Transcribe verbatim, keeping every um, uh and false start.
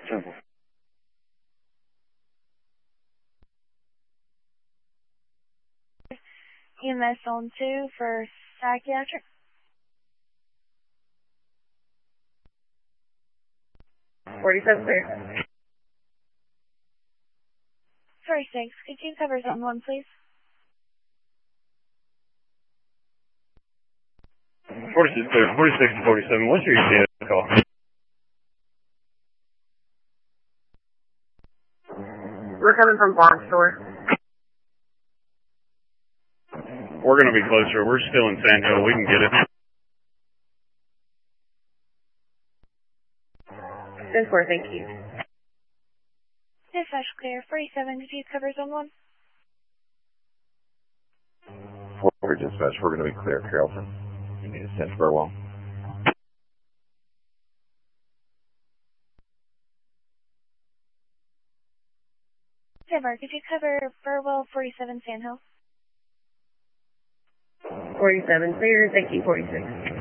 Simple. E M S on two for psychiatric. forty-seven clear. forty-six, could you cover zone one, please? forty-six, forty-six and forty-seven. What's your E T A call? We're coming from Barn Store. We're going to be closer. We're still in Sand Hill. We can get it. ten four, thank you. Dispatch clear. forty-seven, could you cover zone one? For dispatch, we're going to be clear, Carrollton. You need to send Burwell. Denver, could you cover Burwell forty-seven Sand Hill? forty-seven clear, thank you, forty-six.